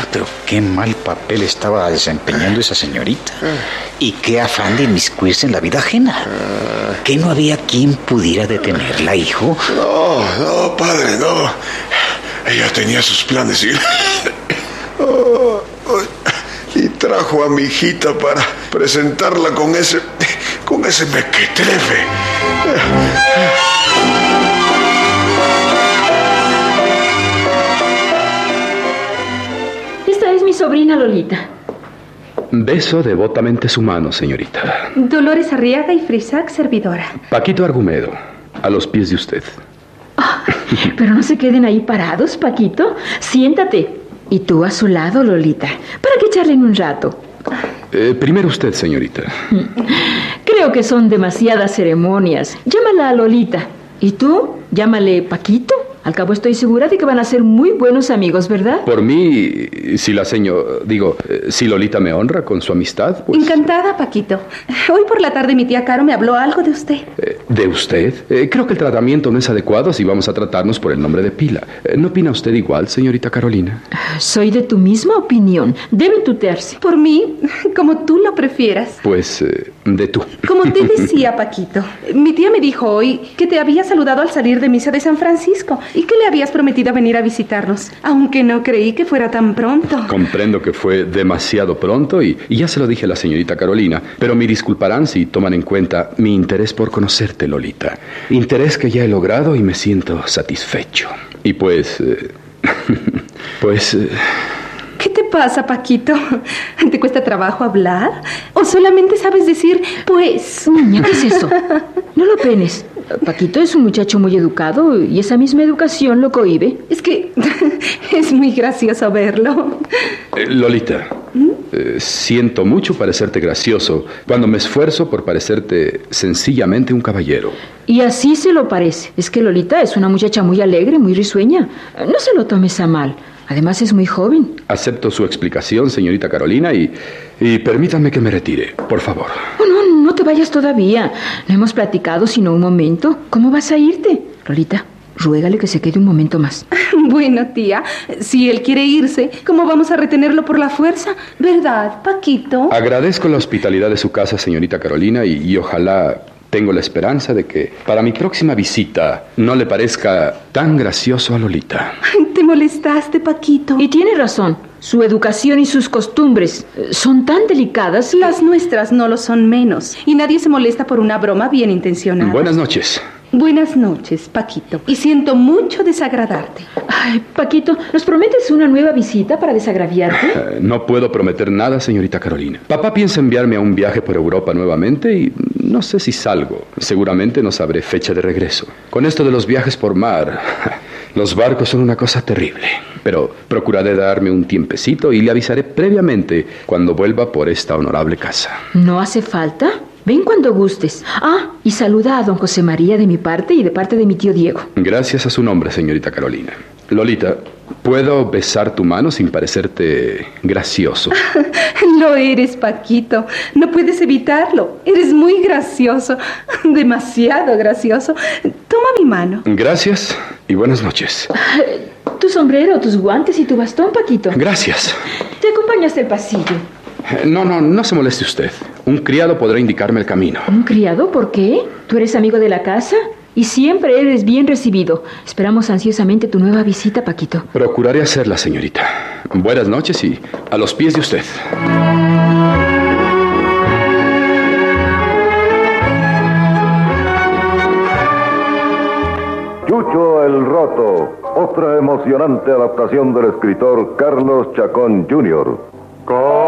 Pero qué mal papel estaba desempeñando esa señorita. Y qué afán de inmiscuirse en la vida ajena. ¿Que no había quien pudiera detenerla, hijo? No, padre, no. Ella tenía sus planes y trajo a mi hijita para presentarla con ese mequetrefe. Esta es mi sobrina Lolita. Beso devotamente su mano, señorita. Dolores Arriaga y Frisac, servidora. Paquito Argumedo, a los pies de usted. Pero no se queden ahí parados, Paquito. Siéntate. Y tú a su lado, Lolita, para que charlen un rato. Primero usted, señorita. Creo que son demasiadas ceremonias. Llámala a Lolita. ¿Y tú? Llámale Paquito. Al cabo estoy segura de que van a ser muy buenos amigos, ¿verdad? Por mí, si si Lolita me honra con su amistad, pues... Encantada, Paquito. Hoy por la tarde mi tía Caro me habló algo de usted. ¿De usted? Creo que el tratamiento no es adecuado si vamos a tratarnos por el nombre de pila. ¿No opina usted igual, señorita Carolina? Soy de tu misma opinión. Deben tutearse. Por mí, como tú lo prefieras. Pues, de tú. Como te decía, Paquito, mi tía me dijo hoy que te había saludado al salir de misa de San Francisco y que le habías prometido venir a visitarnos, aunque no creí que fuera tan pronto. Comprendo que fue demasiado pronto y ya se lo dije a la señorita Carolina, pero me disculparán si toman en cuenta mi interés por conocerte, Lolita. Interés que ya he logrado y me siento satisfecho. Y pues... ¿Qué te pasa, Paquito? ¿Te cuesta trabajo hablar? ¿O solamente sabes decir, pues? Niña, ¿qué es eso? No lo penes. Paquito es un muchacho muy educado y esa misma educación lo cohíbe. Es que es muy gracioso verlo. Lolita, siento mucho parecerte gracioso cuando me esfuerzo por parecerte sencillamente un caballero. Y así se lo parece. Es que Lolita es una muchacha muy alegre, muy risueña. No se lo tomes a mal. Además es muy joven. Acepto su explicación, señorita Carolina, y permítanme que me retire, por favor. Oh, no te vayas todavía. No hemos platicado sino un momento. ¿Cómo vas a irte? Lolita, ruégale que se quede un momento más. Bueno, tía, si él quiere irse, ¿cómo vamos a retenerlo por la fuerza? ¿Verdad, Paquito? Agradezco la hospitalidad de su casa, señorita Carolina, y ojalá... Tengo la esperanza de que para mi próxima visita no le parezca tan gracioso a Lolita. Te molestaste, Paquito. Y tiene razón. Su educación y sus costumbres son tan delicadas. Las nuestras no lo son menos. Y nadie se molesta por una broma bien intencionada. Buenas noches. Buenas noches, Paquito. Y siento mucho desagradarte. Ay, Paquito, ¿nos prometes una nueva visita para desagraviarte? No puedo prometer nada, señorita Carolina. Papá piensa enviarme a un viaje por Europa nuevamente y no sé si salgo. Seguramente no sabré fecha de regreso. Con esto de los viajes por mar, los barcos son una cosa terrible. Pero procuraré darme un tiempecito y le avisaré previamente cuando vuelva por esta honorable casa. ¿No hace falta? Ven cuando gustes. Y saluda a don José María de mi parte y de parte de mi tío Diego. Gracias a su nombre, señorita Carolina. Lolita, ¿puedo besar tu mano sin parecerte gracioso? Lo eres, Paquito. No puedes evitarlo. Eres muy gracioso. Demasiado gracioso. Toma mi mano. Gracias y buenas noches. Tu sombrero, tus guantes y tu bastón, Paquito. Gracias. Te acompaño hasta el pasillo. No se moleste usted. Un criado podrá indicarme el camino. ¿Un criado? ¿Por qué? ¿Tú eres amigo de la casa? Y siempre eres bien recibido. Esperamos ansiosamente tu nueva visita, Paquito. Procuraré hacerla, señorita. Buenas noches y a los pies de usted. Chucho el Roto, otra emocionante adaptación del escritor Carlos Chacón Jr.